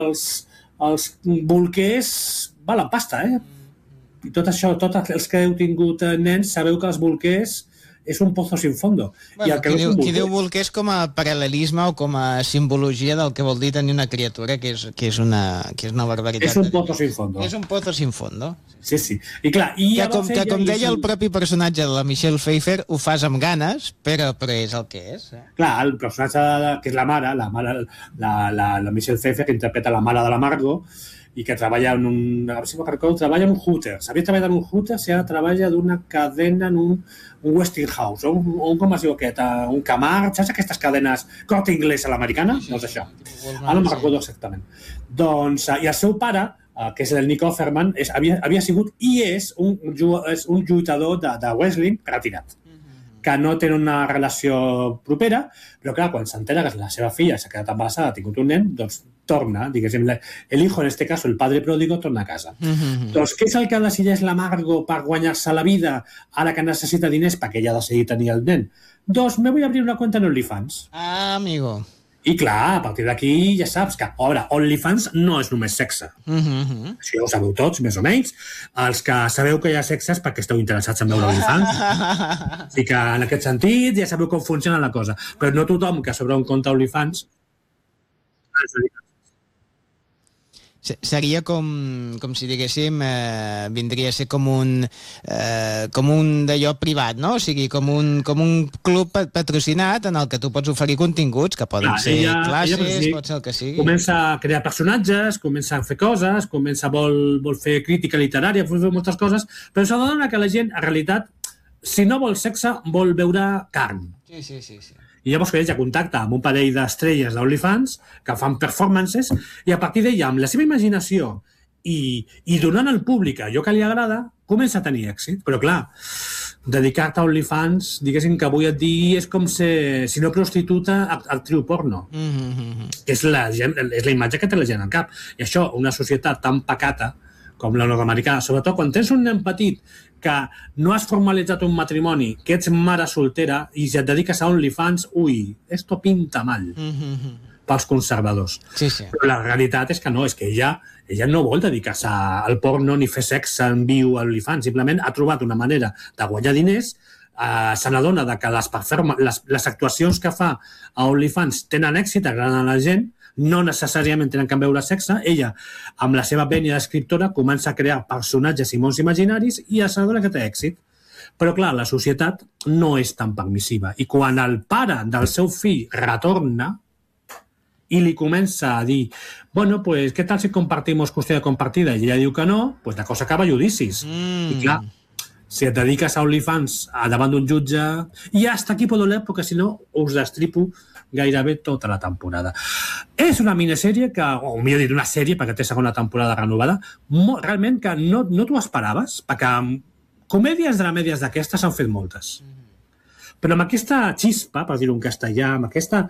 els bolquers valen pasta, I tot això, tots els que heu tingut nens, sabeu que els bolquers és un pozo sin fondo. Bueno, qui diu bolquers com a paral·lelisme o com a simbologia del que vol dir tenir una criatura que és una barbaritat. És un pozo sin fondo. És un pozo sin fondo. Sí. I clar, que com deia el propi personatge de la Michelle Pfeiffer, ho fas amb ganes, però és el que és. Clar, el personatge que és la mare, la Michelle Pfeiffer, que interpreta la mare de la Margot, i que treballa en treballa en un Hooters. Havia treballat en un Hooters i ara treballa d'una cadena en un Westinghouse, o com es diu aquest, un Camar, saps aquestes cadenes Corte Inglés a l'americana? Doncs això. Ara no me'n recordo exactament. Doncs, i el seu pare, que és el Nick Offerman, havia sigut i és un lluitador de wrestling retirat, que no tenen una relació propera, però clar, quan s'entera que la seva filla s'ha quedat embarassada, ha tingut un nen, doncs torna, diguéssim, el hijo, en este caso, el padre pródigo, torna a casa. Doncs què és el que decideix la Margot per guanyar-se la vida ara que necessita diners perquè ella ha decidit tenir el nen? Doncs me voy a abrir una cuenta en OnlyFans. Ah, amigo. I clar, a partir d'aquí ja saps que, OnlyFans no és només sexe. Això ja ho sabeu tots, més o menys. Els que sabeu que hi ha sexe és perquè esteu interessats en veure OnlyFans. Així que, en aquest sentit, ja sabeu com funciona la cosa. Però no tothom que s'obre un compte OnlyFans seria com si diguéssim vindria a ser com un d'allò privat, no? O sigui, com un club patrocinat en el que tu pots oferir continguts que poden ser classes, pot ser el que sigui. Comença a crear personatges, comença a fer coses, vol fer crítica literària, vol fer moltes coses, però s'adona que la gent, en realitat, si no vol sexe, vol veure carn. Sí. I llavors que ella contacta amb un parell d'estrelles d'OnlyFans que fan performances i a partir d'ella, amb la seva imaginació i donant al públic allò que li agrada, comença a tenir èxit. Però clar, dedicar-te a OnlyFans, diguéssim que avui et digui, és com ser, si no prostituta, actriu porno. Que és la imatge que té la gent al cap. I això, una societat tan pacata com la nord-americana, sobretot quan tens un nen petit que no has formalitzat un matrimoni, que ets mare soltera i si et dediques a OnlyFans, esto pinta mal pels conservadors. Sí. Però la realitat és que no, és que ella no vol dedicar-se al porno ni fer sexe en viu a OnlyFans, simplement ha trobat una manera de guanyar diners, se n'adona que les actuacions que fa a OnlyFans tenen èxit, agraden a la gent, no necessàriament tenen que veure sexe. Ella, amb la seva vènia d'escriptora, comença a crear personatges i mons imaginaris i s'adona que té èxit. Però, clar, la societat no és tan permissiva. I quan el pare del seu fill retorna i li comença a dir pues, què tal si compartimos custodia compartida? I ella diu que no, pues la cosa acaba a judicis. I, clar, si et dediques a OnlyFans davant d'un jutge... I hasta aquí puedo leer, perquè si no us destripo gairebé tota la temporada. És una minisèrie que, o millor dit, una sèrie, perquè té segona temporada renovada, realment que no t'ho esperaves, perquè comèdies dramèdies d'aquestes s'han fet moltes. Però amb aquesta xispa, per dir-ho en castellà, amb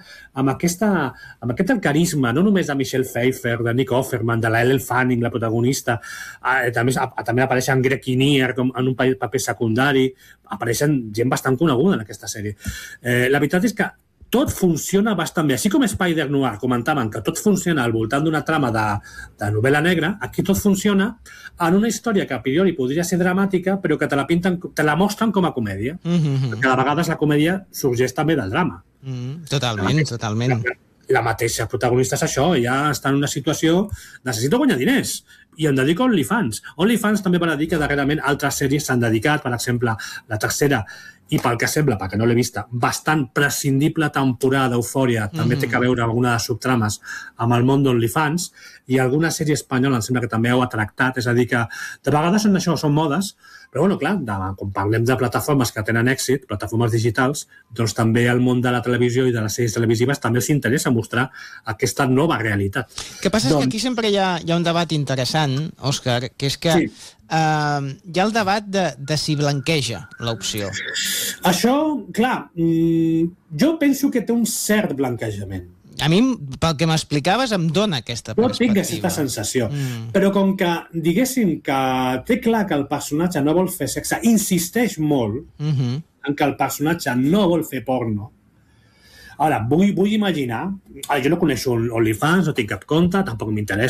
aquest carisma, no només de Michelle Pfeiffer, de Nick Offerman, de la Ellen Fanning, la protagonista, també apareixen Greg Kinnear en un paper secundari, apareixen gent bastant coneguda en aquesta sèrie. La veritat és que tot funciona bastant bé. Així com Spider-Noir comentaven que tot funciona al voltant d'una trama de novel·la negra, aquí tot funciona en una història que a priori podria ser dramàtica, però que te la mostren com a comèdia. Perquè a vegades la comèdia sorgeix també del drama. Totalment. La mateixa protagonista és això, ja està en una situació, necessito guanyar diners, i em dedico a OnlyFans. OnlyFans també va dir que darrerament altres sèries s'han dedicat, per exemple, la tercera, i pel que sembla, perquè no l'he vista, bastant prescindible temporada d'Eufòria, també té que veure alguna de les subtrames amb el món d'OnlyFans, i alguna sèrie espanyola em sembla que també ho ha tractat, és a dir que de vegades són modes, però bueno, clar, quan parlem de plataformes que tenen èxit, plataformes digitals, doncs també el món de la televisió i de les sèries televisives també els interessa mostrar aquesta nova realitat. El que passa és que aquí sempre hi ha un debat interessant, Òscar, que és que hi ha el debat de si blanqueja l'opció. Això, clar, jo penso que té un cert blanquejament. A mi, pel que m'explicaves, em dona aquesta perspectiva. Jo tinc aquesta sensació. Però com que, diguéssim, que té clar que el personatge no vol fer sexe, insisteix molt en que el personatge no vol fer porno, Ara, vull imaginar... Ara, jo no coneixo OnlyFans, no tinc cap compte, tampoc m'interessa,